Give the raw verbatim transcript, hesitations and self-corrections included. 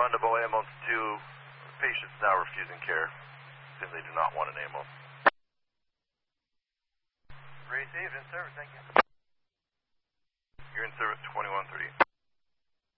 refundable ambulance two. Patients now refusing care since they do not want an ambulance. Received, in service, thank you. You're in service twenty-one thirty.